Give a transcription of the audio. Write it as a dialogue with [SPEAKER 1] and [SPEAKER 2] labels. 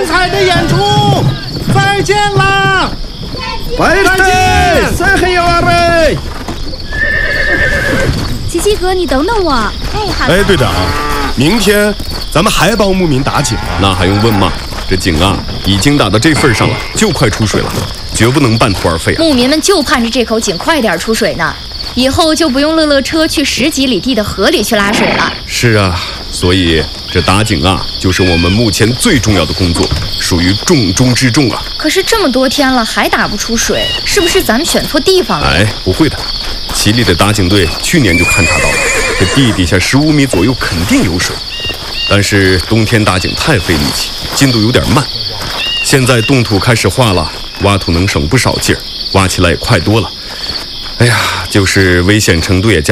[SPEAKER 1] 精彩的演出，再见啦！
[SPEAKER 2] 再见，再见呀喂！
[SPEAKER 3] 奇奇哥，你等等我。
[SPEAKER 4] 哎，队长，明天咱们还帮牧民打井啊？
[SPEAKER 5] 那还用问吗？这井啊，已经打到这份上了，就快出水了，绝不能半途而废啊！
[SPEAKER 6] 牧民们就盼着这口井快点出水呢，以后就不用乐乐车去10几里地的河里去拉水了。
[SPEAKER 5] 是啊，所以这打井啊，就是我们目前最重要的工作，属于重中之重啊。
[SPEAKER 6] 可是这么多天了，还打不出水，是不是咱们选错地方了？
[SPEAKER 5] 哎，不会的，齐力的打井队去年就勘察到了，这地底下15米左右肯定有水。但是冬天打井太费力气，进度有点慢。现在冻土开始化了，挖土能省不少劲儿，挖起来也快多了。哎呀，就是危险程度也加